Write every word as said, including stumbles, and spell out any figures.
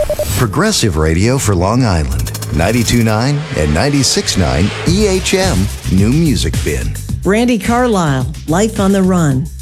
Progressive Radio for Long Island. ninety-two point nine and ninety-six point nine E H M New Music Bin. Brandi Carlile, Life on the Run.